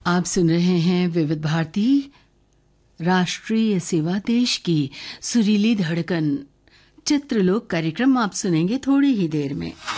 आप सुन रहे हैं विविध भारती राष्ट्रीय सेवा देश की सुरीली धड़कन। चित्रलोक कार्यक्रम आप सुनेंगे थोड़ी ही देर में।